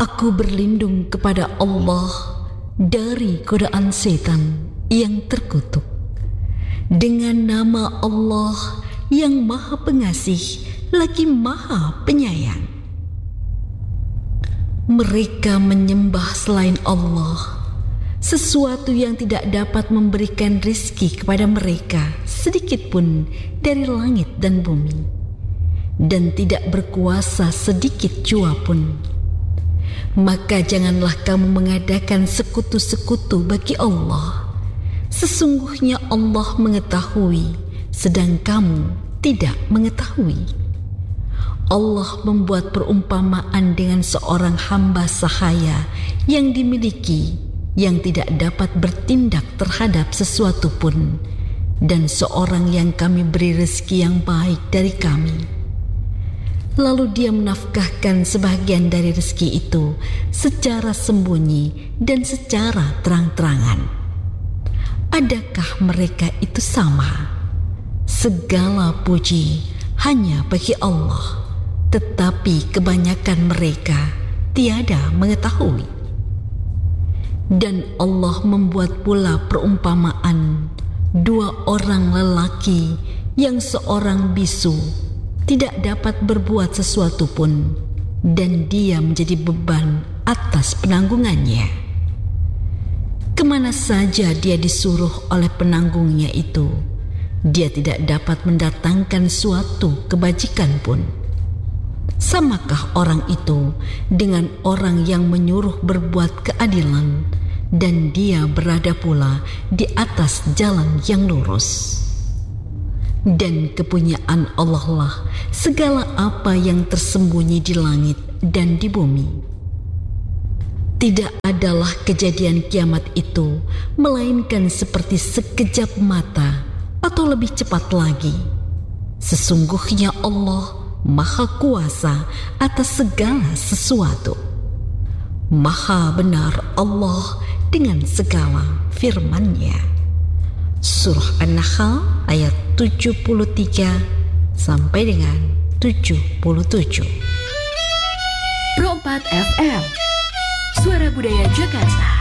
Aku berlindung kepada Allah dari godaan setan yang terkutuk. Dengan nama Allah yang Maha Pengasih lagi Maha Penyayang. Mereka menyembah selain Allah, sesuatu yang tidak dapat memberikan rizki kepada mereka sedikit pun dari langit dan bumi, dan tidak berkuasa sedikit jua pun. Maka janganlah kamu mengadakan sekutu-sekutu bagi Allah. Sesungguhnya Allah mengetahui, sedang kamu tidak mengetahui. Allah membuat perumpamaan dengan seorang hamba sahaya yang dimiliki, yang tidak dapat bertindak terhadap sesuatu pun, dan seorang yang kami beri rezeki yang baik dari kami. Lalu dia menafkahkan sebahagian dari rezeki itu secara sembunyi dan secara terang-terangan. Adakah mereka itu sama? Segala puji hanya bagi Allah, tetapi kebanyakan mereka tiada mengetahui. Dan Allah membuat pula perumpamaan dua orang lelaki yang seorang bisu tidak dapat berbuat sesuatu pun, dan dia menjadi beban atas penanggungannya. Kemana saja dia disuruh oleh penanggungnya itu, dia tidak dapat mendatangkan suatu kebajikan pun. Samakah orang itu dengan orang yang menyuruh berbuat keadilan, dan dia berada pula di atas jalan yang lurus? Dan kepunyaan Allah lah segala apa yang tersembunyi di langit dan di bumi. Tidak adalah kejadian kiamat itu melainkan seperti sekejap mata atau lebih cepat lagi. Sesungguhnya Allah Maha Kuasa atas segala sesuatu. Maha benar Allah dengan segala firman-Nya. Surah An-Nahl ayat 73 sampai dengan 77. Pro 4 FM, Suara Budaya Jakarta.